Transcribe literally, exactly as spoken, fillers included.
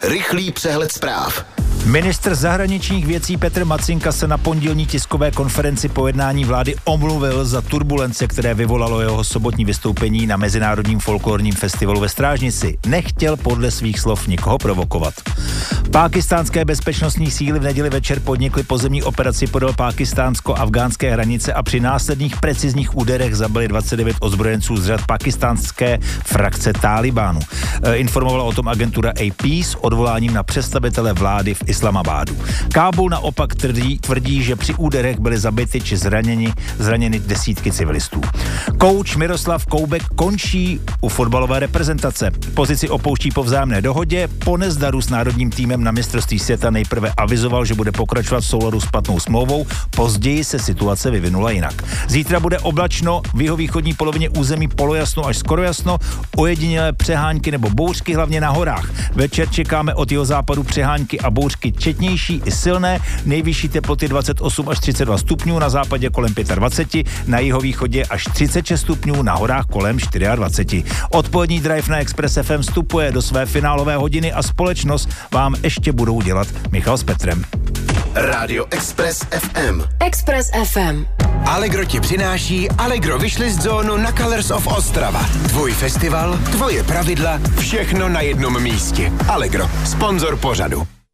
Rychlý přehled zpráv. Ministr zahraničních věcí Petr Macinka se na pondělní tiskové konferenci po jednání vlády omluvil za turbulence, které vyvolalo jeho sobotní vystoupení na Mezinárodním folklorním festivalu ve Strážnici. Nechtěl podle svých slov nikoho provokovat. Pákistánské bezpečnostní síly v neděli večer podnikly pozemní operaci podél pákistánsko-afgánské hranice a při následných precizních úderech zabili dvacet devět ozbrojenců z řad pakistánské frakce Tálibánu. E, informovala o tom agentura A P s odvoláním na představitele vlády v Islamabádu. Kábul naopak tvrdí, tvrdí, že při úderech byly zabity či zraněni, zraněny desítky civilistů. Kouč Miroslav Koubek končí u fotbalové reprezentace. Pozici opouští po vzájemné dohodě. Po nezdaru s národním týmem na mistrovství světa nejprve avizoval, že bude pokračovat v souladu s platnou smlouvou. Později se situace vyvinula jinak. Zítra bude oblačno, v jihovýchodní polovině území polojasno až skoro jasno, ojedinělé přehánky nebo bouřky hlavně na horách. Večer čekáme od jihozápadu přehánky a bouřky četnější i silné, nejvyšší teploty dvacet osm až třicet dva stupňů, na západě kolem dvacet pět, na jihovýchodě až třicet šest stupňů, na horách kolem dvacet čtyři. Odpolední drive na Express F M vstupuje do své finálové hodiny a společnost vám ještě budou dělat Michal s Petrem. Rádio Express F M. Express F M. Allegro ti přináší Allegro Wishlist zónu na Colors of Ostrava. Tvůj festival, tvoje pravidla, všechno na jednom místě. Allegro, sponzor pořadu.